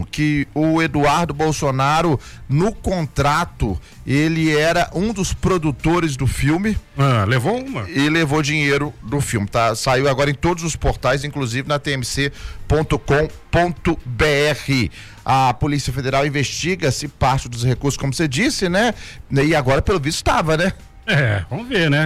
que o Eduardo Bolsonaro, no contrato, ele era um dos produtores do filme. Levou uma. E levou dinheiro do filme, tá? Saiu agora em todos os portais, inclusive na tmc.com.br. A Polícia Federal investiga se parte dos recursos, como você disse, né? E agora, pelo visto, estava, né? Vamos ver, né?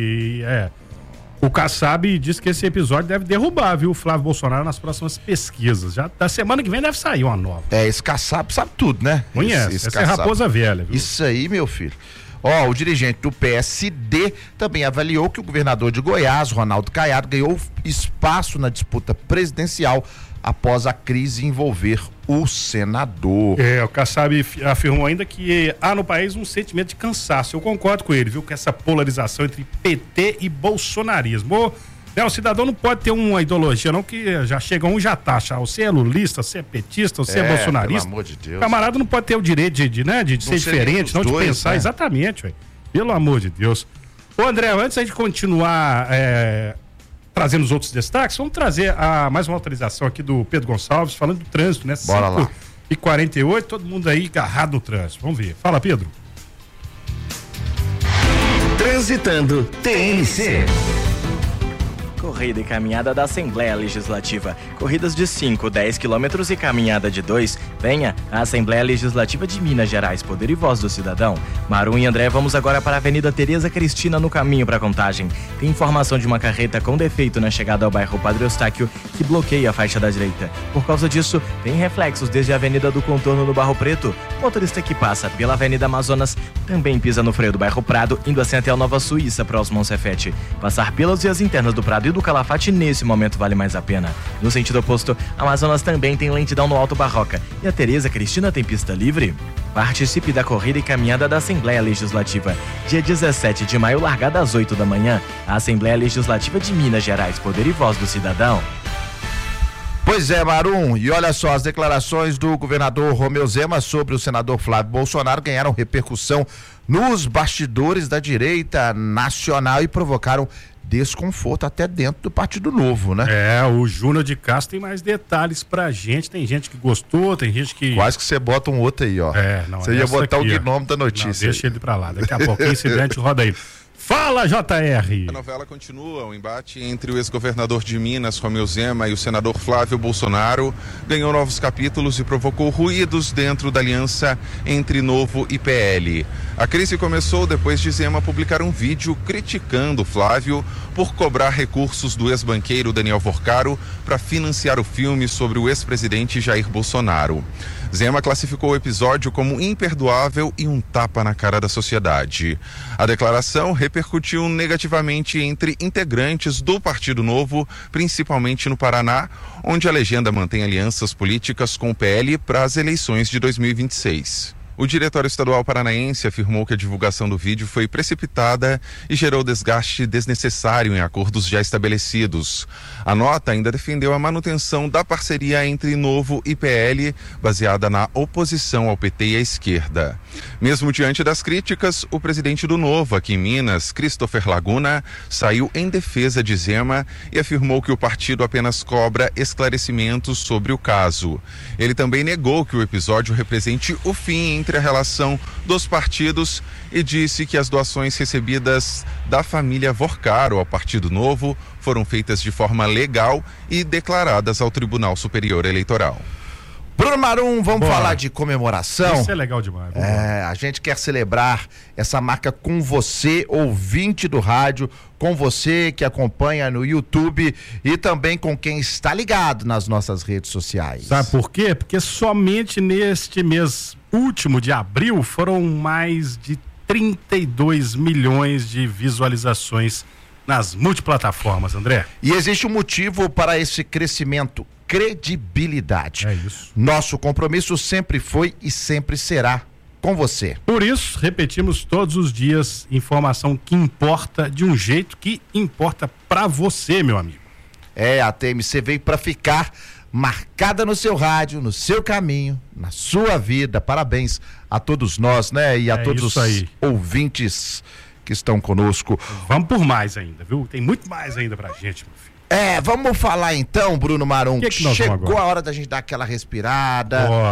O Kassab diz que esse episódio deve derrubar, viu, o Flávio Bolsonaro nas próximas pesquisas. Já da semana que vem deve sair uma nova. Esse Kassab sabe tudo, né? Conhece, essa é raposa velha, viu? Isso aí, meu filho. O dirigente do PSD também avaliou que o governador de Goiás, Ronaldo Caiado, ganhou espaço na disputa presidencial após a crise envolver o senador. O Kassab afirmou ainda que há no país um sentimento de cansaço. Eu concordo com ele, viu, com essa polarização entre PT e bolsonarismo. O cidadão não pode ter uma ideologia, não, que já chega um já taxa. Você é lulista, você é petista, você é bolsonarista. Pelo amor de Deus. O camarada não pode ter o direito de ser diferente, não de pensar, né? Exatamente, véio. Pelo amor de Deus. Ô André, antes de continuar trazendo os outros destaques, vamos trazer mais uma atualização aqui do Pedro Gonçalves, falando do trânsito, né? Bora lá. 5h48, todo mundo aí agarrado no trânsito. Vamos ver. Fala, Pedro. Transitando TNC. Corrida e caminhada da Assembleia Legislativa. Corridas de 5, 10 quilômetros e caminhada de 2. Venha à Assembleia Legislativa de Minas Gerais, Poder e Voz do Cidadão. Marum e André, vamos agora para a Avenida Tereza Cristina, no caminho para Contagem. Tem informação de uma carreta com defeito na chegada ao bairro Padre Eustáquio, que bloqueia a faixa da direita. Por causa disso, tem reflexos desde a Avenida do Contorno no Barro Preto. O motorista que passa pela Avenida Amazonas também pisa no freio do bairro Prado, indo assim até a Nova Suíça, próximo ao Cefete. Passar pelas vias internas do Prado e do Calafate nesse momento vale mais a pena. No sentido oposto, Amazonas também tem lentidão no Alto Barroca e a Tereza Cristina tem pista livre. Participe da corrida e caminhada da Assembleia Legislativa. Dia 17 de maio, largada às 8 da manhã. A Assembleia Legislativa de Minas Gerais, Poder e Voz do Cidadão. Pois é, Marum, e olha só, as declarações do governador Romeu Zema sobre o senador Flávio Bolsonaro ganharam repercussão nos bastidores da direita nacional e provocaram desconforto até dentro do Partido Novo, né? O Júnior de Castro tem mais detalhes pra gente, tem gente que gostou, tem gente que... Quase que você bota um outro aí, ó. Você ia botar aqui, o gnome da notícia. Não, deixa ele pra lá, daqui a pouquinho incidente roda aí. Fala, JR! A novela continua, o embate entre o ex-governador de Minas, Romeu Zema, e o senador Flávio Bolsonaro ganhou novos capítulos e provocou ruídos dentro da aliança entre Novo e PL. A crise começou depois de Zema publicar um vídeo criticando Flávio por cobrar recursos do ex-banqueiro Daniel Vorcaro para financiar o filme sobre o ex-presidente Jair Bolsonaro. Zema classificou o episódio como imperdoável e um tapa na cara da sociedade. A declaração repercutiu negativamente entre integrantes do Partido Novo, principalmente no Paraná, onde a legenda mantém alianças políticas com o PL para as eleições de 2026. O Diretório Estadual Paranaense afirmou que a divulgação do vídeo foi precipitada e gerou desgaste desnecessário em acordos já estabelecidos. A nota ainda defendeu a manutenção da parceria entre Novo e PL, baseada na oposição ao PT e à esquerda. Mesmo diante das críticas, o presidente do Novo, aqui em Minas, Christopher Laguna, saiu em defesa de Zema e afirmou que o partido apenas cobra esclarecimentos sobre o caso. Ele também negou que o episódio represente o fim entre a relação dos partidos e disse que as doações recebidas da família Vorcaro ao Partido Novo foram feitas de forma legal e declaradas ao Tribunal Superior Eleitoral. Bruno Marum, vamos falar de comemoração? Isso é legal demais. A gente quer celebrar essa marca com você, ouvinte do rádio, com você que acompanha no YouTube e também com quem está ligado nas nossas redes sociais. Sabe por quê? Porque somente neste mês último de abril foram mais de 32 milhões de visualizações nas multiplataformas, André. E existe um motivo para esse crescimento: credibilidade. É isso. Nosso compromisso sempre foi e sempre será com você. Por isso, repetimos todos os dias: informação que importa de um jeito que importa pra você, meu amigo. A TMC veio pra ficar, marcada no seu rádio, no seu caminho, na sua vida. Parabéns a todos nós, né? E a todos os ouvintes que estão conosco. Vamos por mais ainda, viu? Tem muito mais ainda pra gente, meu filho. Vamos falar então, Bruno Marum. Que nós vamos Chegou agora? a hora da gente dar aquela respirada.